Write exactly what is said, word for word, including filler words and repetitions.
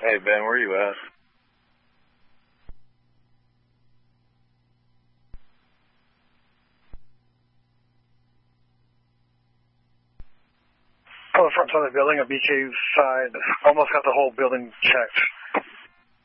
Hey, Ben, where you at? On the front side of the building, on B K's side, almost got the whole building checked.